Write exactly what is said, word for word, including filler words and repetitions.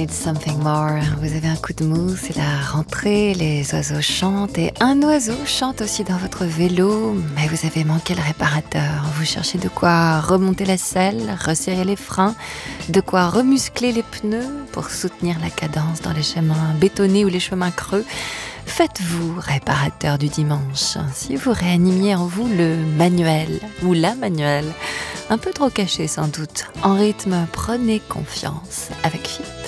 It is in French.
Need Something More. Vous avez un coup de mou, c'est la rentrée, les oiseaux chantent et un oiseau chante aussi dans votre vélo, mais vous avez manqué le réparateur. Vous cherchez de quoi remonter la selle, resserrer les freins, de quoi remuscler les pneus pour soutenir la cadence dans les chemins bétonnés ou les chemins creux. Faites-vous réparateur du dimanche. Si vous réanimiez en vous le manuel ou la manuelle, un peu trop caché sans doute, en rythme, prenez confiance avec Fi.